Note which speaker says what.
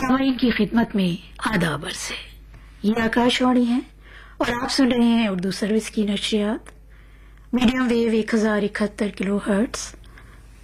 Speaker 1: सामाईन की खिदमत में आदाब अर्ज़ है। ये आकाशवाणी है और आप सुन रहे हैं उर्दू सर्विस की नशरियात मीडियम वेव 1071 किलो हर्ट्स